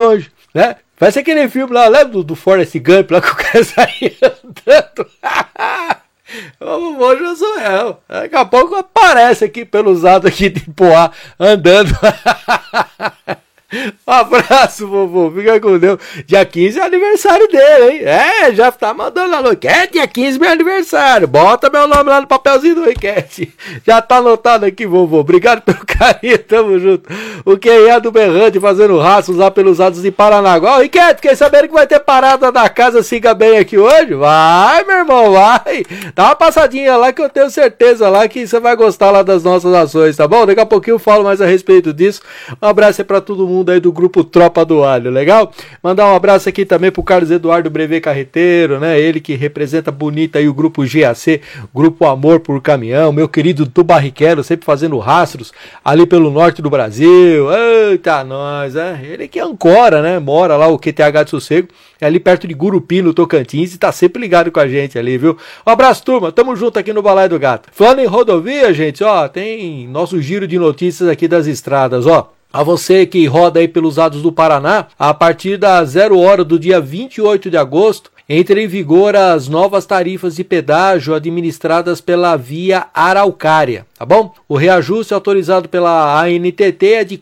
longe, né? Vai ser aquele filme lá, lembra do Forrest Gump, lá que o cara saía andando. O vovô Josué, daqui a pouco aparece aqui pelos lados aqui de Poá, andando. Um abraço, vovô, fica com Deus. Dia 15 é aniversário dele, hein? Já tá mandando a enquete, dia 15 é meu aniversário. Bota meu nome lá no papelzinho do enquete. Já tá anotado aqui, vovô. Obrigado pelo carinho, tamo junto. O que é do Berrante fazendo rastros lá pelos lados de Paranaguá. Ó, enquete, fiquei sabendo que vai ter parada da casa Siga Bem aqui hoje? Vai, meu irmão, vai. Dá uma passadinha lá que eu tenho certeza lá que você vai gostar lá das nossas ações, tá bom? Daqui a pouquinho eu falo mais a respeito disso. Um abraço aí pra todo mundo aí do grupo Tropa do Alho, legal? Mandar um abraço aqui também pro Carlos Eduardo Brevet Carreteiro, né? Ele que representa bonito aí o grupo GAC, Grupo Amor por Caminhão, meu querido do Barrichello, sempre fazendo rastros ali pelo norte do Brasil. Eita, nós, né? Ele que ancora, né? Mora lá o QTH de Sossego, é ali perto de Gurupi, no Tocantins, e tá sempre ligado com a gente ali, viu? Um abraço, turma, tamo junto aqui no Balaio do Gato. Falando em rodovia, gente, ó, tem nosso giro de notícias aqui das estradas, ó. A você que roda aí pelos lados do Paraná, a partir das 0 hora do dia 28 de agosto, entra em vigor as novas tarifas de pedágio administradas pela Via Araucária, tá bom? O reajuste autorizado pela ANTT é de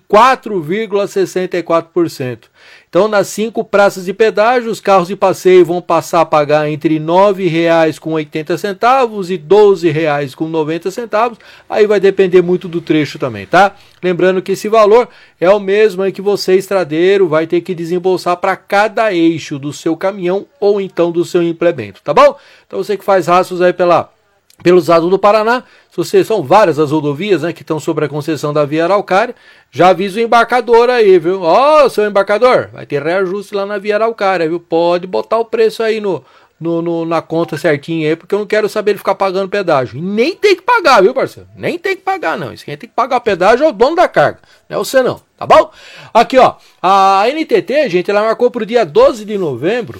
4,64%. Então, nas 5 praças de pedágio, os carros de passeio vão passar a pagar entre R$ 9,80 e R$ 12,90. Aí vai depender muito do trecho também, tá? Lembrando que esse valor é o mesmo aí que você, estradeiro, vai ter que desembolsar para cada eixo do seu caminhão ou então do seu implemento, tá bom? Então, você que faz rastros aí pelos lados do Paraná, são várias as rodovias, né, que estão sobre a concessão da Via Araucária, já avisa o embarcador aí, viu? Ó, seu embarcador, vai ter reajuste lá na Via Araucária, viu? Pode botar o preço aí na conta certinho aí, porque eu não quero saber ele ficar pagando pedágio. E nem tem que pagar, viu, parceiro? Nem tem que pagar, não. Isso quem tem que pagar o pedágio é o dono da carga, não é você não, tá bom? Aqui, ó, a NTT, gente, ela marcou para o dia 12 de novembro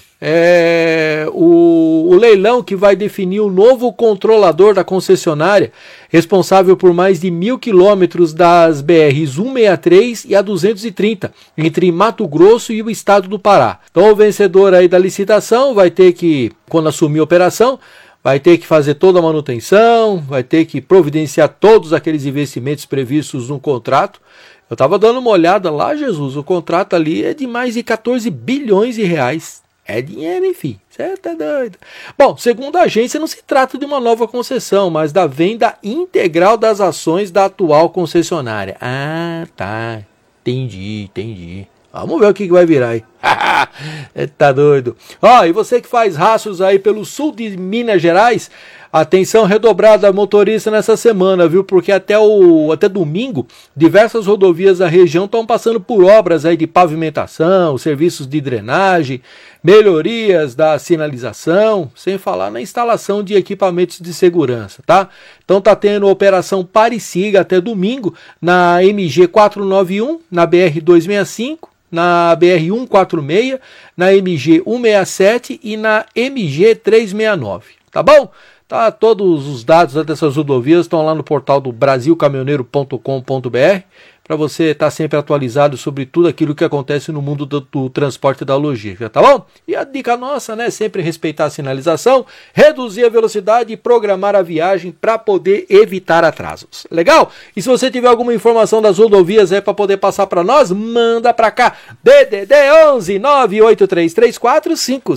o leilão que vai definir o novo controlador da concessionária, responsável por mais de 1.000 quilômetros das BRs 163 e a 230, entre Mato Grosso e o estado do Pará. Então, o vencedor aí da licitação vai ter que, quando assumir a operação, vai ter que fazer toda a manutenção, vai ter que providenciar todos aqueles investimentos previstos no contrato. Eu estava dando uma olhada lá, Jesus, o contrato ali é de mais de 14 bilhões de reais. É dinheiro, enfim. Você tá doido. Bom, segundo a agência, não se trata de uma nova concessão, mas da venda integral das ações da atual concessionária. Ah, tá. Entendi. Vamos ver o que vai virar aí. Tá doido. Ó, e você que faz rastros aí pelo sul de Minas Gerais, atenção redobrada motorista nessa semana, viu? Porque até domingo, diversas rodovias da região estão passando por obras aí de pavimentação, serviços de drenagem, melhorias da sinalização, sem falar na instalação de equipamentos de segurança, tá? Então tá tendo operação Pare e Siga até domingo na MG 491, na BR 265, na BR 146, na MG 167 e na MG 369, tá bom? Tá, todos os dados dessas rodovias estão lá no portal do brasilcaminhoneiro.com.br para você estar sempre atualizado sobre tudo aquilo que acontece no mundo do transporte e da logística, tá bom? E a dica nossa, né, sempre respeitar a sinalização, reduzir a velocidade e programar a viagem para poder evitar atrasos. Legal? E se você tiver alguma informação das rodovias aí para poder passar para nós, manda para cá. DDD 11 98334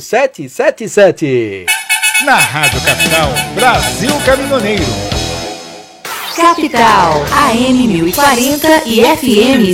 5777. Na Rádio Capital, Brasil Caminhoneiro. Capital, AM 1040 e FM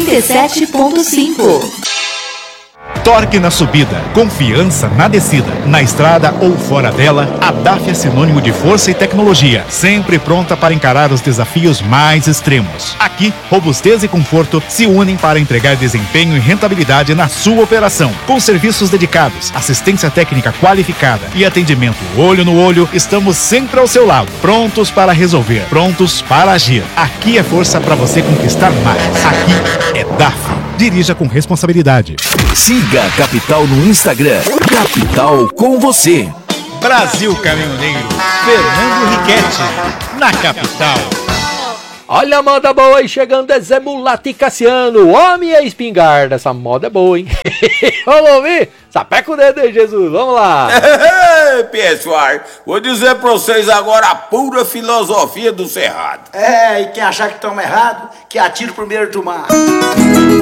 77.5. Torque na subida, confiança na descida. Na estrada ou fora dela, a DAF é sinônimo de força e tecnologia, sempre pronta para encarar os desafios mais extremos. Aqui, robustez e conforto se unem para entregar desempenho e rentabilidade na sua operação. Com serviços dedicados, assistência técnica qualificada e atendimento olho no olho, estamos sempre ao seu lado, prontos para resolver, prontos para agir. Aqui é força para você conquistar mais. Aqui é DAF. Dirija com responsabilidade. Siga a Capital no Instagram. Capital com você. Brasil Caminhoneiro. Fernando Riquetti. Na Capital. Olha a moda boa aí chegando, é Zé Mulato e Cassiano, homem e a espingarda, essa moda é boa, hein? Vamos ouvir? Sapeca o dedo aí, Jesus, vamos lá! Pessoal, vou dizer pra vocês agora a pura filosofia do Cerrado. E quem achar que toma errado, que atira o primeiro do mar.